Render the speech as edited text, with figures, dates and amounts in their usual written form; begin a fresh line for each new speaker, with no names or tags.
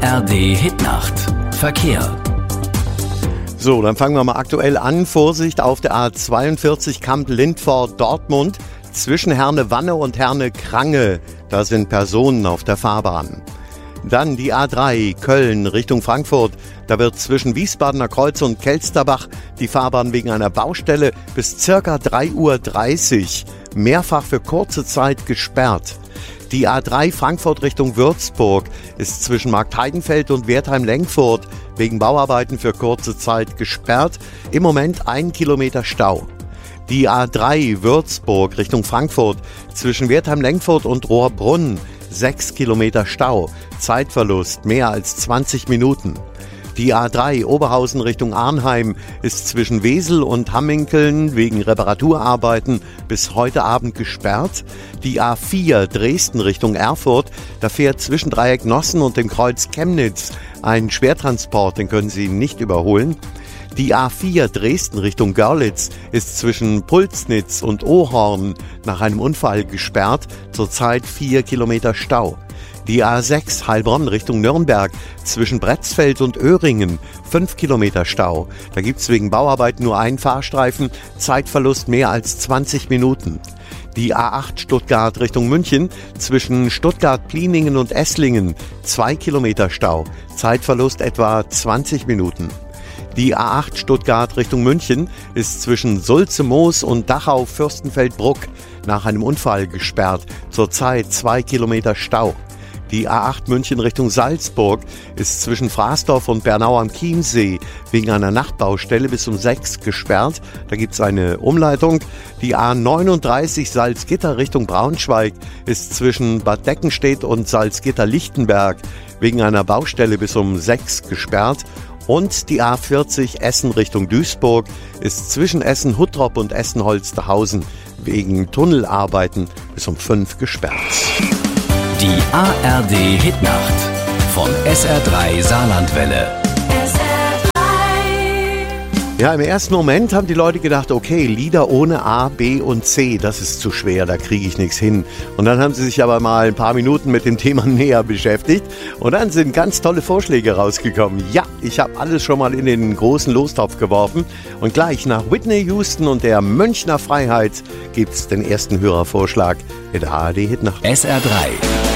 ARD Hitnacht. Verkehr.
So, dann fangen wir mal aktuell an. Vorsicht auf der A42 Kamp-Lindfort-Dortmund zwischen Herne-Wanne und Herne-Krange. Da sind Personen auf der Fahrbahn. Dann die A3 Köln Richtung Frankfurt. Da wird zwischen Wiesbadener Kreuz und Kelsterbach die Fahrbahn wegen einer Baustelle bis ca. 3:30 Uhr mehrfach für kurze Zeit gesperrt. Die A3 Frankfurt Richtung Würzburg ist zwischen Marktheidenfeld und Wertheim-Lenkfurt wegen Bauarbeiten für kurze Zeit gesperrt. Im Moment 1 Kilometer Stau. Die A3 Würzburg Richtung Frankfurt zwischen Wertheim-Lenkfurt und Rohrbrunn 6 Kilometer Stau. Zeitverlust mehr als 20 Minuten. Die A3 Oberhausen Richtung Arnheim ist zwischen Wesel und Hamminkeln wegen Reparaturarbeiten bis heute Abend gesperrt. Die A4 Dresden Richtung Erfurt, da fährt zwischen Dreieck Nossen und dem Kreuz Chemnitz ein Schwertransport, den können Sie nicht überholen. Die A4 Dresden Richtung Görlitz ist zwischen Pulsnitz und Ohorn nach einem Unfall gesperrt, zurzeit 4 Kilometer Stau. Die A6 Heilbronn Richtung Nürnberg zwischen Bretzfeld und Öhringen 5 Kilometer Stau. Da gibt's wegen Bauarbeiten nur einen Fahrstreifen, Zeitverlust mehr als 20 Minuten. Die A8 Stuttgart Richtung München zwischen Stuttgart-Pliningen und Esslingen 2 Kilometer Stau, Zeitverlust etwa 20 Minuten. Die A8 Stuttgart Richtung München ist zwischen Sulze-Moos und Dachau-Fürstenfeldbruck nach einem Unfall gesperrt, zurzeit 2 Kilometer Stau. Die A8 München Richtung Salzburg ist zwischen Fraßdorf und Bernau am Chiemsee wegen einer Nachtbaustelle bis um 6 gesperrt. Da gibt es eine Umleitung. Die A39 Salzgitter Richtung Braunschweig ist zwischen Bad Deckenstedt und Salzgitter-Lichtenberg wegen einer Baustelle bis um 6 gesperrt. Und die A40 Essen Richtung Duisburg ist zwischen Essen-Huttrop und Essen-Holsterhausen wegen Tunnelarbeiten bis um 5 gesperrt.
Die ARD Hitnacht von SR3 Saarlandwelle.
Ja, im ersten Moment haben die Leute gedacht, okay, Lieder ohne A, B und C, das ist zu schwer, da kriege ich nichts hin. Und dann haben sie sich aber mal ein paar Minuten mit dem Thema näher beschäftigt und dann sind ganz tolle Vorschläge rausgekommen. Ja, ich habe alles schon mal in den großen Lostopf geworfen und gleich nach Whitney Houston und der Münchner Freiheit gibt's den ersten Hörervorschlag in der ARD Hitnacht.
SR3